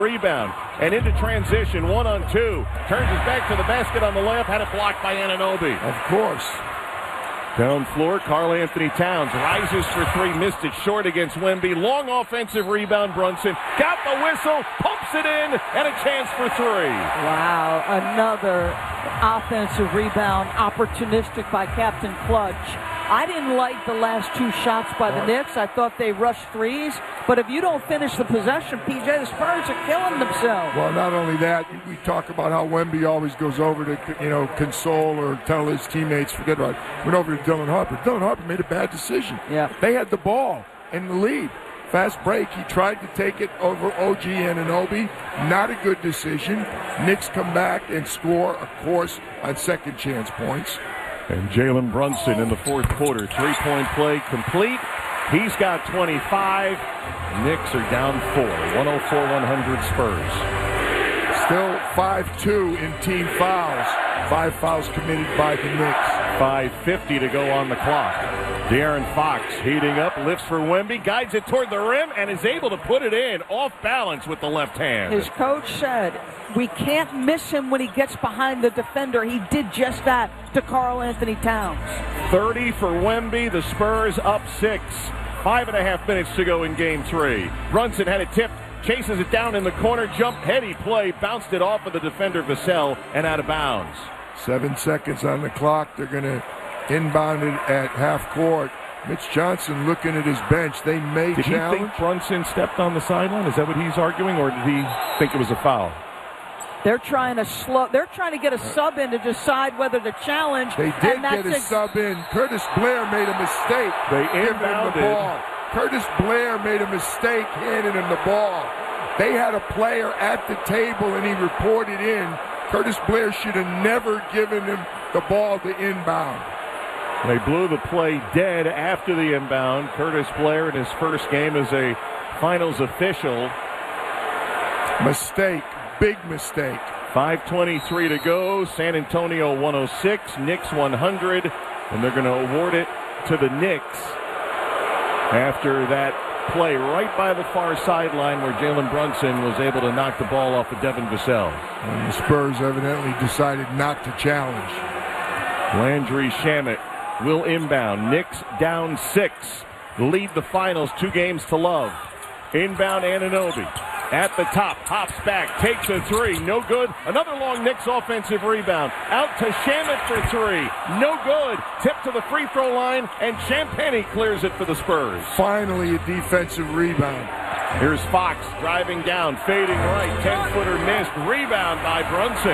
Rebound and into transition, 1-on-2. Turns his back to the basket on the layup, had it blocked by Anunoby. Of course. Down floor, Karl Anthony Towns rises for three, missed it short against Wemby. Long offensive rebound, Brunson got the whistle, pumps it in, and a chance for three. Wow, another offensive rebound, opportunistic by Captain Clutch. I didn't like the last two shots by the Knicks. I thought they rushed threes. But if you don't finish the possession, PJ, the Spurs are killing themselves. Well, not only that, we talk about how Wemby always goes over to, console or tell his teammates, forget about it. Went over to Dylan Harper. Dylan Harper made a bad decision. Yeah. They had the ball in the lead. Fast break. He tried to take it over OG Anunoby. Not a good decision. Knicks come back and score, of course, on second chance points. And Jalen Brunson in the fourth quarter. Three-point play complete. He's got 25. Knicks are down 4. 104-100 Spurs. Still 5-2 in team fouls. 5 fouls committed by the Knicks. 5:50 to go on the clock. De'Aaron Fox heating up, lifts for Wemby, guides it toward the rim, and is able to put it in off balance with the left hand. His coach said, we can't miss him when he gets behind the defender. He did just that to Karl Anthony Towns. 30 for Wemby. The Spurs up 6. 5.5 minutes to go in game 3. Brunson had it tipped, chases it down in the corner, jump, heady play, bounced it off of the defender Vassell and out of bounds. 7 seconds on the clock. They're going to inbound it at half court. Mitch Johnson looking at his bench. They may challenge. Did he think Brunson stepped on the sideline? Is that what he's arguing, or did he think it was a foul? They're trying to get a sub in to decide whether to challenge. They did get a sub in. Curtis Blair made a mistake. They inbounded the ball. Curtis Blair made a mistake handing him the ball. They had a player at the table and he reported in. Curtis Blair should have never given him the ball to inbound. They blew the play dead after the inbound. Curtis Blair in his first game as a finals official. Mistake. Big mistake. 5:23 to go. San Antonio 106, Knicks 100, and they're going to award it to the Knicks after that play right by the far sideline where Jalen Brunson was able to knock the ball off of Devin Vassell. And the Spurs evidently decided not to challenge. Landry Shamet will inbound. Knicks down 6. Lead the finals 2 games to love. Inbound Anunoby. At the top, hops back, takes a 3, no good. Another long Knicks offensive rebound. Out to Shamet for 3, no good. Tip to the free throw line, and Champagnie clears it for the Spurs. Finally a defensive rebound. Here's Fox driving down, fading right, 10-footer missed. Rebound by Brunson.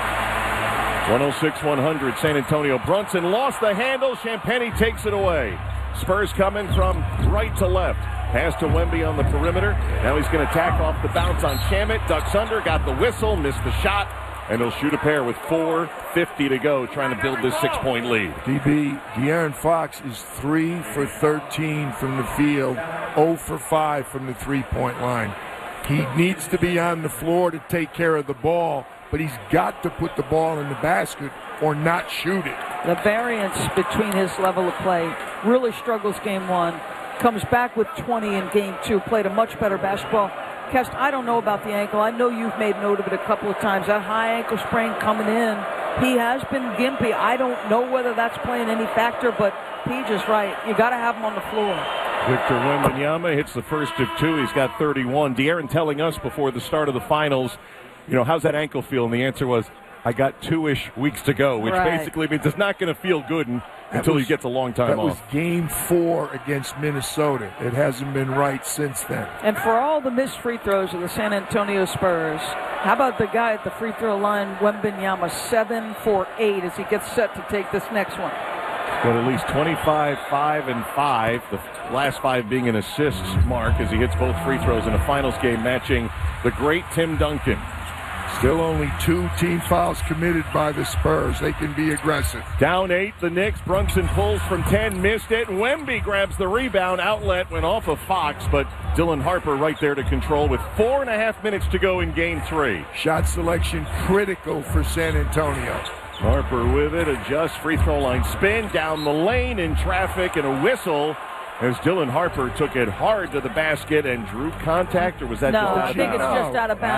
106-100 San Antonio. Brunson lost the handle, Champagnie takes it away. Spurs coming from right to left. Pass to Wemby on the perimeter. Now he's going to tack off the bounce on Shamet. Ducks under, got the whistle, missed the shot, and he'll shoot a pair with 4:50 to go, trying to build this 6-point lead. De'Aaron Fox is 3 for 13 from the field, 0 for 5 from the three-point line. He needs to be on the floor to take care of the ball, but he's got to put the ball in the basket or not shoot it. The variance between his level of play really struggles game 1. Comes back with 20 in game 2. Played a much better basketball. Kest, I don't know about the ankle. I know you've made note of it a couple of times. That high ankle sprain coming in. He has been gimpy. I don't know whether that's playing any factor, but Peach is right. You got to have him on the floor. Victor Wembanyama hits the first of 2. He's got 31. De'Aaron telling us before the start of the finals, how's that ankle feel? And the answer was, I got 2-ish weeks to go, which basically means it's not going to feel good until he gets a long time off. That was game 4 against Minnesota. It hasn't been right since then. And for all the missed free throws of the San Antonio Spurs, how about the guy at the free throw line, Wembanyama, 7 for 8 as he gets set to take this next one. Got at least 25, 5, and 5. The last 5 being an assists mark as he hits both free throws in a finals game, matching the great Tim Duncan. Still only 2 team fouls committed by the Spurs. They can be aggressive. Down 8, the Knicks. Brunson pulls from 10, missed it. Wemby grabs the rebound. Outlet went off of Fox, but Dylan Harper right there to control with 4.5 minutes to go in game 3. Shot selection critical for San Antonio. Harper with it, adjusts, free throw line spin, down the lane in traffic, and a whistle as Dylan Harper took it hard to the basket and drew contact, or was that No, just I think it's just out of bounds.